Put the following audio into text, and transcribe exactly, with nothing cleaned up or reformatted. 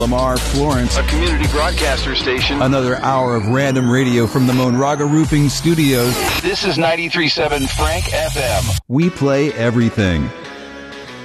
Lamar, Florence, a community broadcaster station. Another hour of random radio from the Monraga Roofing Studios. This is ninety-three point seven Frank F M. We play everything.